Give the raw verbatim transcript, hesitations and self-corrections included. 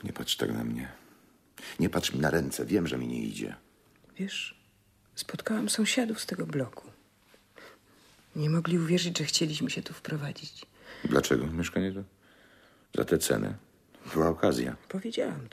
Nie patrz tak na mnie. Nie patrz mi na ręce. Wiem, że mi nie idzie. Wiesz, spotkałam sąsiadów z tego bloku. Nie mogli uwierzyć, że chcieliśmy się tu wprowadzić. Dlaczego? Mieszkanie to za tę cenę. Była okazja. Powiedziałam